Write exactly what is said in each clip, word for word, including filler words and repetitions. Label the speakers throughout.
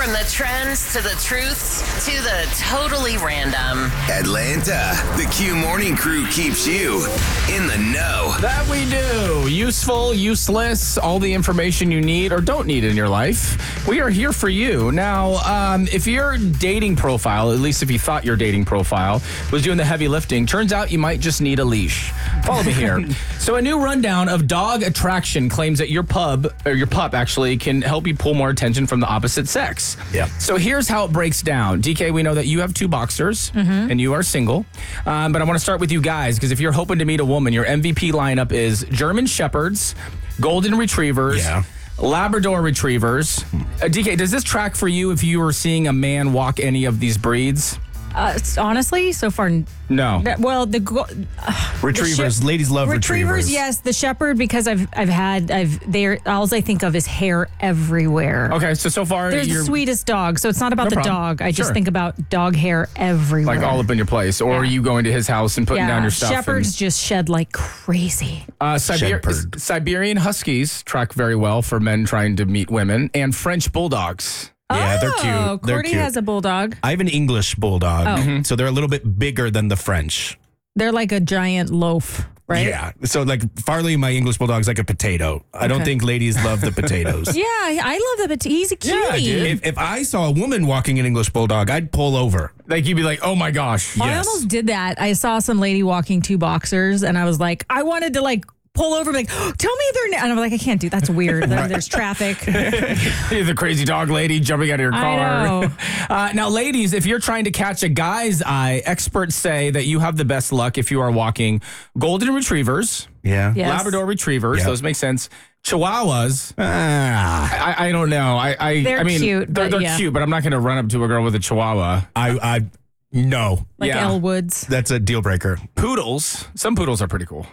Speaker 1: From the trends to the truths to the totally random.
Speaker 2: Atlanta, the Q Morning Crew keeps you in the know.
Speaker 3: That we do. Useful, useless, all the information you need or don't need in your life. We are here for you. Now, um, if your dating profile, at least if you thought your dating profile, was doing the heavy lifting, turns out you might just need a leash. Follow me here. So a new rundown of dog attraction claims that your pub, or your pup actually, can help you pull more attention from the opposite sex.
Speaker 4: Yeah.
Speaker 3: So here's how it breaks down. D K, we know that you have two boxers
Speaker 5: Mm-hmm.
Speaker 3: and you are single. Um, but I want to start with you guys because if you're hoping to meet a woman, your M V P lineup is German Shepherds, Golden Retrievers,
Speaker 4: Yeah.
Speaker 3: Labrador Retrievers. Uh, D K, does this track for you if you were seeing a man walk any of these breeds?
Speaker 5: Uh, s- honestly, so far, n-
Speaker 3: No.
Speaker 5: that- well, the go-
Speaker 4: Retrievers.
Speaker 5: The
Speaker 4: Ladies love retrievers.
Speaker 5: Yes, the shepherd because I've I've had I've there. All I think of is hair everywhere.
Speaker 3: Okay, so so far
Speaker 5: They're
Speaker 3: you're
Speaker 5: the sweetest dog, so it's not about
Speaker 3: No
Speaker 5: the
Speaker 3: problem.
Speaker 5: dog. I just
Speaker 3: Sure.
Speaker 5: think about dog hair everywhere.
Speaker 3: like all up in your place, or are
Speaker 5: Yeah.
Speaker 3: you going to his house and putting
Speaker 5: yeah,
Speaker 3: down your stuff?
Speaker 5: shepherds
Speaker 3: and-
Speaker 5: just shed like crazy.
Speaker 3: Uh, Siber-
Speaker 4: Shepherd.
Speaker 3: Siberian Huskies track very well for men trying to meet women, and French Bulldogs.
Speaker 4: Yeah, they're
Speaker 5: Oh,
Speaker 4: cute. They're
Speaker 5: Cordy
Speaker 4: cute.
Speaker 5: has a bulldog.
Speaker 4: I have an English bulldog,
Speaker 5: Oh.
Speaker 4: so they're a little bit bigger than the French.
Speaker 5: They're like a giant loaf, right?
Speaker 4: Yeah. So like Farley, my English bulldog's like a potato. I don't
Speaker 5: Okay.
Speaker 4: think ladies love the potatoes.
Speaker 5: Yeah, I love the. But he's a cutie.
Speaker 4: If, if I saw a woman walking an English bulldog, I'd pull over.
Speaker 3: Like you'd be like, oh my gosh.
Speaker 5: I
Speaker 4: Yes.
Speaker 5: almost did that. I saw some lady walking two boxers, and I was like, I wanted to like pull over, like, oh, tell me their name. And I'm like, I can't do that's weird. Then There's traffic.
Speaker 3: You're the crazy dog lady jumping out of your
Speaker 5: I
Speaker 3: car.
Speaker 5: know.
Speaker 3: Uh, now, ladies, if you're trying to catch a guy's eye, experts say that you have the best luck if you are walking Golden Retrievers,
Speaker 4: Yeah.
Speaker 5: Yes.
Speaker 3: Labrador Retrievers.
Speaker 4: Yep.
Speaker 3: Those make sense. Chihuahuas.
Speaker 4: Ah,
Speaker 3: I, I don't know. I, I,
Speaker 5: They're
Speaker 3: I mean,
Speaker 5: cute,
Speaker 3: They're,
Speaker 5: but
Speaker 3: they're
Speaker 5: yeah.
Speaker 3: cute, but I'm not going to run up to a girl with a Chihuahua.
Speaker 4: I, I, no.
Speaker 5: Like
Speaker 3: Yeah.
Speaker 5: Elle Woods.
Speaker 4: That's a deal breaker.
Speaker 3: Poodles. Some poodles are pretty cool.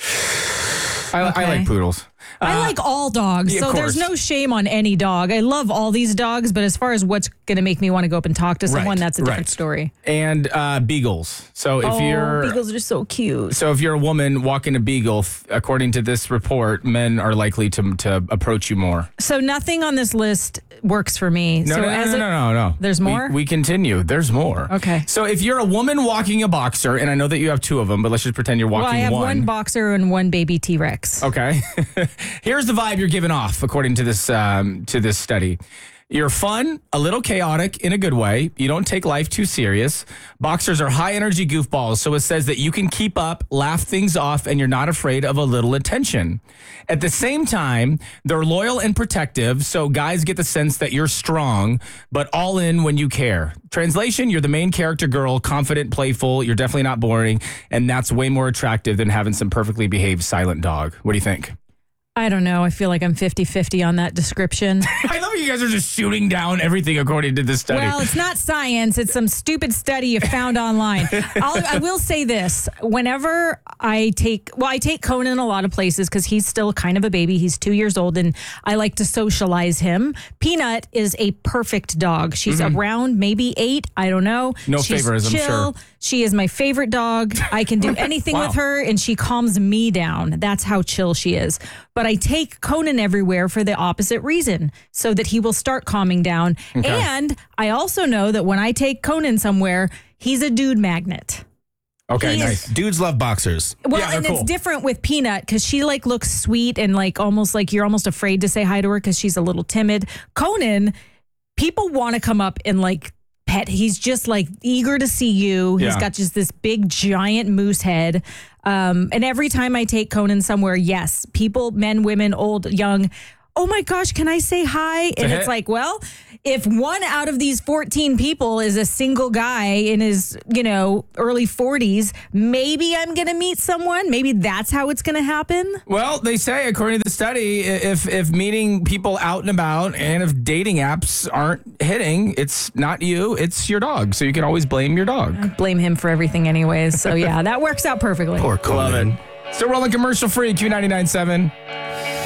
Speaker 3: I, I
Speaker 5: Okay.
Speaker 3: like poodles.
Speaker 5: I
Speaker 3: Uh,
Speaker 5: like all dogs,
Speaker 3: yeah, of
Speaker 5: so there's
Speaker 3: course.
Speaker 5: no shame on any dog. I love all these dogs, but as far as what's going to make me want to go up and talk to someone,
Speaker 4: Right,
Speaker 5: that's a different
Speaker 4: right.
Speaker 5: story.
Speaker 3: and uh, beagles. So if
Speaker 5: oh,
Speaker 3: you're
Speaker 5: beagles are so cute.
Speaker 3: so if you're a woman walking a beagle, th- according to this report, men are likely to to approach you more.
Speaker 5: So nothing on this list works for me.
Speaker 3: No,
Speaker 5: so
Speaker 3: no, no,
Speaker 5: as
Speaker 3: no,
Speaker 5: a-
Speaker 3: no, no, no.
Speaker 5: There's
Speaker 3: We-
Speaker 5: more?
Speaker 3: We, continue. There's more.
Speaker 5: Okay.
Speaker 3: So if you're a woman walking a boxer, and I know that you have two of them, but let's just pretend you're walking
Speaker 5: well, I have one.
Speaker 3: one.
Speaker 5: boxer and one baby T-Rex.
Speaker 3: Okay. Here's the vibe you're giving off, according to this um, to this study. You're fun, a little chaotic in a good way. You don't take life too serious. Boxers are high energy goofballs, so it says that you can keep up, laugh things off, and you're not afraid of a little attention. At the same time, they're loyal and protective, so guys get the sense that you're strong, but all in when you care. Translation, you're the main character girl, confident, playful, you're definitely not boring, and that's way more attractive than having some perfectly behaved silent dog. What do you think?
Speaker 5: I don't know. I feel like I'm fifty-fifty on that description.
Speaker 3: I love how you guys are just shooting down everything according to this study.
Speaker 5: Well, it's not science. It's some stupid study you found online. I'll, I will say this. Whenever I take, well, I take Conan a lot of places because he's still kind of a baby. He's two years old and I like to socialize him. Peanut is a perfect dog. She's around maybe eight. I don't know.
Speaker 3: Mm-hmm. No
Speaker 5: She's
Speaker 3: favorism,
Speaker 5: chill.
Speaker 3: sure.
Speaker 5: She is my favorite dog. I can do anything
Speaker 3: Wow.
Speaker 5: with her and she calms me down. That's how chill she is. But I take Conan everywhere for the opposite reason, so that he will start calming down.
Speaker 3: Okay.
Speaker 5: And I also know that when I take Conan somewhere, he's a dude magnet.
Speaker 3: okay,
Speaker 5: he is-
Speaker 3: nice.
Speaker 4: Dudes love boxers.
Speaker 5: Well,
Speaker 3: Yeah, they're
Speaker 5: and
Speaker 3: cool.
Speaker 5: it's different with Peanut because she like looks sweet and like almost like you're almost afraid to say hi to her because she's a little timid. Conan, people want to come up and like pet. He's just like eager to see you. He's
Speaker 3: Yeah.
Speaker 5: got just this big giant moose head. Um, and every time I take Conan somewhere, yes, people, men, women, old, young, oh my gosh, can I say hi? And
Speaker 3: a
Speaker 5: it's
Speaker 3: hit.
Speaker 5: like, well, if one out of these fourteen people is a single guy in his, you know, early forties, maybe I'm going to meet someone. Maybe that's how it's going to happen.
Speaker 3: Well, they say, according to the study, i- if if meeting people out and about and if dating apps aren't hitting, it's not you, it's your dog. So you can always blame your dog.
Speaker 5: Blame him for everything anyways. So yeah, that works out perfectly.
Speaker 4: Poor Conan.
Speaker 3: Love it. Still rolling commercial free, Q ninety-nine point seven.